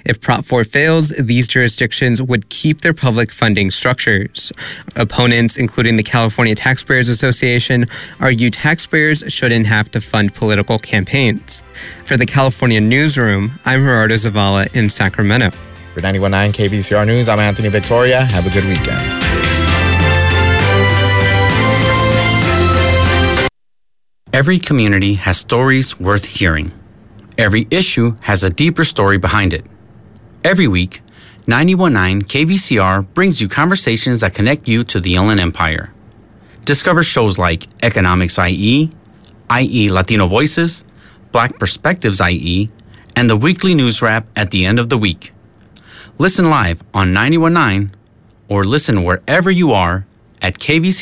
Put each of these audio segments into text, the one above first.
If Prop 4 fails, these jurisdictions would keep their public funding structures. Opponents, including the California Taxpayers Association, argue taxpayers shouldn't have to fund political campaigns. For the California Newsroom, I'm Gerardo Zavala in Sacramento. For 91.9 KVCR News, I'm Anthony Victoria. Have a good weekend. Every community has stories worth hearing. Every issue has a deeper story behind it. Every week, 91.9 KVCR brings you conversations that connect you to the Inland Empire. Discover shows like Economics IE, Latino Voices, Black Perspectives IE, and the weekly news wrap at the end of the week. Listen live on 91.9 or listen wherever you are at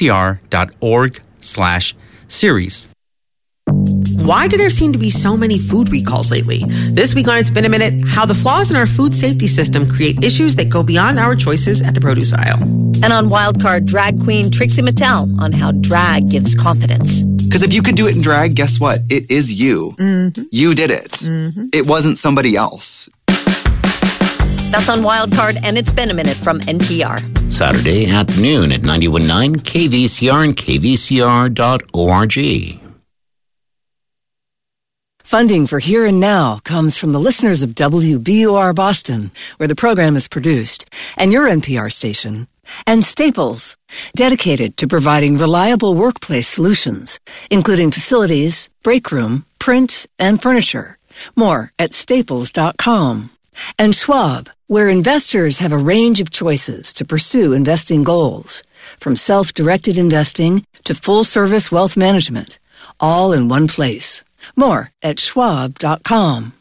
kvcr.org/series. Why do there seem to be so many food recalls lately? This week on It's Been a Minute, how the flaws in our food safety system create issues that go beyond our choices at the produce aisle. And on Wildcard, drag queen Trixie Mattel on how drag gives confidence. Because if you could do it in drag, guess what? It is you. Mm-hmm. You did it. Mm-hmm. It wasn't somebody else. That's on Wildcard, and It's Been a Minute from NPR. Saturday at noon at 91.9 KVCR and kvcr.org. Funding for Here and Now comes from the listeners of WBUR Boston, where the program is produced, and your NPR station, and Staples, dedicated to providing reliable workplace solutions, including facilities, break room, print, and furniture. More at staples.com. And Schwab, where investors have a range of choices to pursue investing goals, from self-directed investing to full-service wealth management, all in one place. More at schwab.com.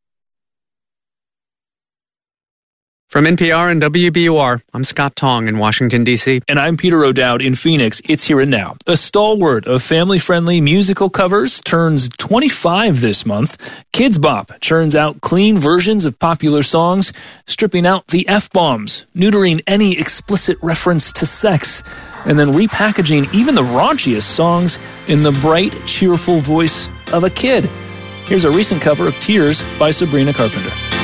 From NPR and WBUR, I'm Scott Tong in Washington, D.C. And I'm Peter O'Dowd in Phoenix. It's Here and Now. A stalwart of family-friendly musical covers turns 25 this month. Kids Bop churns out clean versions of popular songs, stripping out the F-bombs, neutering any explicit reference to sex, and then repackaging even the raunchiest songs in the bright, cheerful voice of a kid. Here's a recent cover of Tears by Sabrina Carpenter.